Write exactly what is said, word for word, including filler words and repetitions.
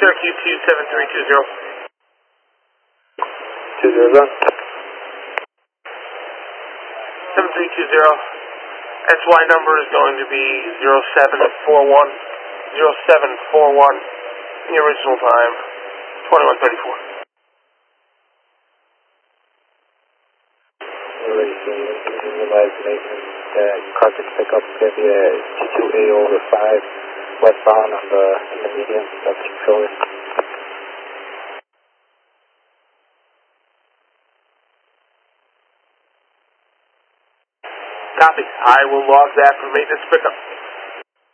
Cherokee two seven three two zero. two zero zero. seven three two zero. S Y number is going to be zero seven four one. zero seven four one. The original time, twenty-one thirty-four. Already seen utilized maintenance. Uh, cartridge pickup going to be a T two A over five westbound on the, in the medium. That's controller. Copy. I will log that for maintenance pickup.